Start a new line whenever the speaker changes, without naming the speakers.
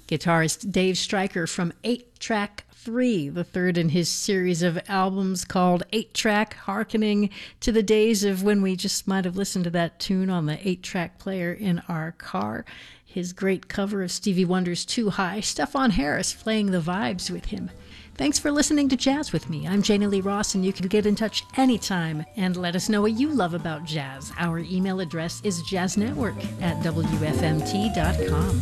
Guitarist Dave Stryker from 8-Track 3, the third in his series of albums called 8-Track, hearkening to the days of when we just might have listened to that tune on the 8-track player in our car. His great cover of Stevie Wonder's Too High, Stephon Harris playing the vibes with him. Thanks for listening to Jazz with me. I'm Jana Lee Ross, and you can get in touch anytime and let us know what you love about jazz. Our email address is jazznetwork@wfmt.com.